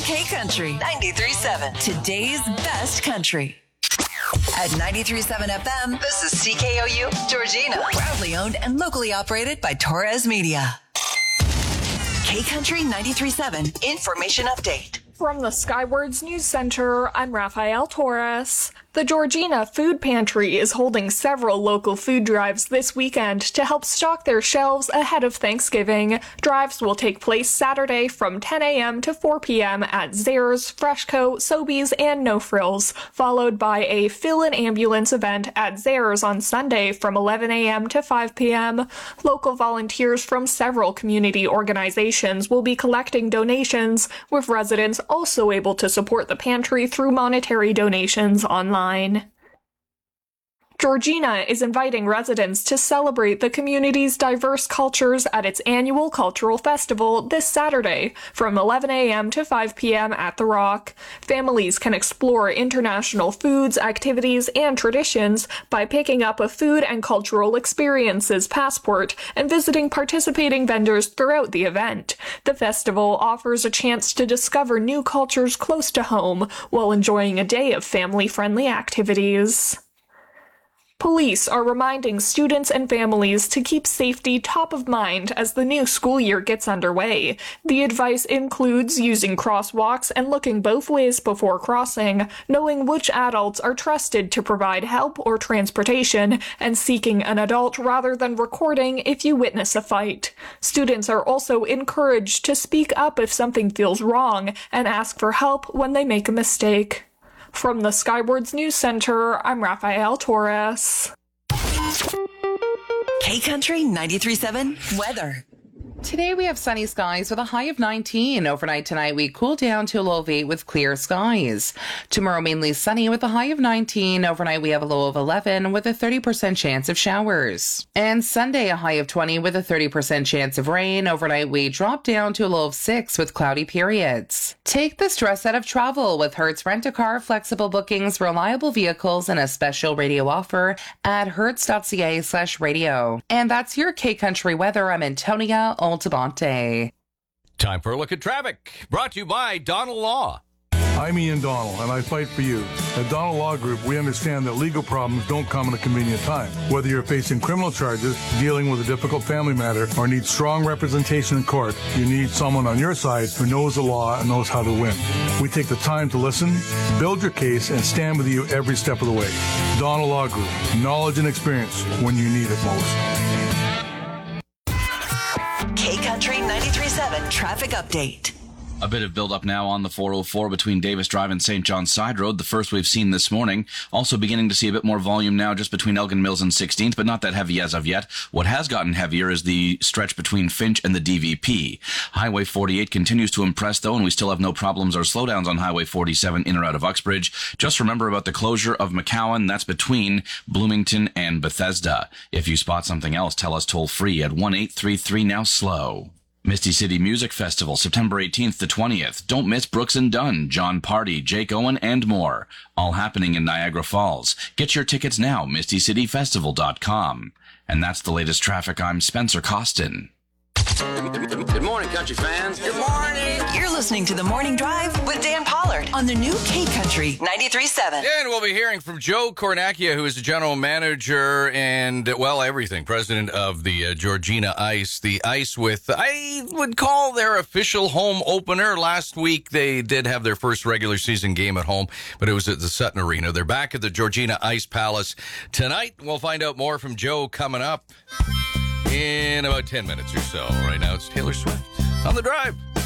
K Country 93.7, today's best country. At 93.7 FM, this is CKOU Georgina, proudly owned and locally operated by Torres Media. K Country 93.7 information update. From the Skywards News Center, I'm Rafael Torres. The Georgina Food Pantry is holding several local food drives this weekend to help stock their shelves ahead of Thanksgiving. Drives will take place Saturday from 10 a.m. to 4 p.m. at Zehrs, Freshco, Sobeys, and No Frills, followed by a fill-in ambulance event at Zehrs on Sunday from 11 a.m. to 5 p.m. Local volunteers from several community organizations will be collecting donations, with residents also able to support the pantry through monetary donations online. Georgina is inviting residents to celebrate the community's diverse cultures at its annual cultural festival this Saturday from 11 a.m. to 5 p.m. at The Rock. Families can explore international foods, activities, and traditions by picking up a food and cultural experiences passport and visiting participating vendors throughout the event. The festival offers a chance to discover new cultures close to home while enjoying a day of family-friendly activities. Police are reminding students and families to keep safety top of mind as the new school year gets underway. The advice includes using crosswalks and looking both ways before crossing, knowing which adults are trusted to provide help or transportation, and seeking an adult rather than recording if you witness a fight. Students are also encouraged to speak up if something feels wrong and ask for help when they make a mistake. From the Skywards News Center, I'm Rafael Torres. K Country 93.7 weather. Today we have sunny skies with a high of 19. Overnight tonight we cool down to a low of 8 with clear skies. Tomorrow mainly sunny with a high of 19. Overnight we have a low of 11 with a 30% chance of showers. And Sunday a high of 20 with a 30% chance of rain. Overnight we drop down to a low of 6 with cloudy periods. Take the stress out of travel with Hertz Rent-A-Car, flexible bookings, reliable vehicles, and a special radio offer at hertz.ca/radio. And that's your K Country weather. I'm Antonia Altabante. Time for a look at traffic, brought to you by Donald Law. I'm Ian Donald, and I fight for you. At Donald Law Group, we understand that legal problems don't come at a convenient time. Whether you're facing criminal charges, dealing with a difficult family matter, or need strong representation in court, you need someone on your side who knows the law and knows how to win. We take the time to listen, build your case, and stand with you every step of the way. Donald Law Group, knowledge and experience when you need it most. K Country 93.7 traffic update. A bit of build-up now on the 404 between Davis Drive and St. John's Side Road, the first we've seen this morning. Also beginning to see a bit more volume now just between Elgin Mills and 16th, but not that heavy as of yet. What has gotten heavier is the stretch between Finch and the DVP. Highway 48 continues to impress, though, and we still have no problems or slowdowns on Highway 47 in or out of Uxbridge. Just remember about the closure of McCowan. That's between Bloomington and Bethesda. If you spot something else, tell us toll-free at 1-833-NOW-SLOW. Misty City Music Festival, September 18th to 20th. Don't miss Brooks and Dunn, John Party, Jake Owen, and more. All happening in Niagara Falls. Get your tickets now, mistycityfestival.com. And that's the latest traffic. I'm Spencer Costin. Good morning, country fans. Good morning. You're listening to The Morning Drive with Dan Pollard on the new K Country 93.7. And we'll be hearing from Joe Cornacchia, who is the general manager and, well, everything, president of the Georgina Ice. The Ice with, I would call their official home opener. Last week, they did have their first regular season game at home, but it was at the Sutton Arena. They're back at the Georgina Ice Palace tonight. We'll find out more from Joe coming up in about 10 minutes or so. Right now, it's Taylor Swift on The Drive.